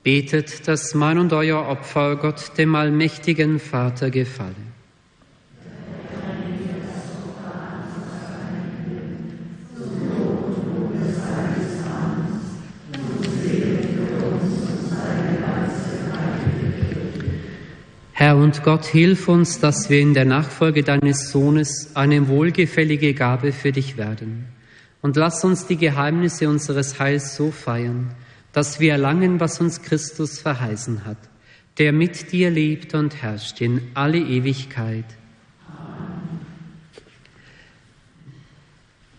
Betet, dass mein und euer Opfer Gott, dem allmächtigen Vater, gefalle. Herr und Gott, hilf uns, dass wir in der Nachfolge deines Sohnes eine wohlgefällige Gabe für dich werden. Und lass uns die Geheimnisse unseres Heils so feiern, dass wir erlangen, was uns Christus verheißen hat, der mit dir lebt und herrscht in alle Ewigkeit.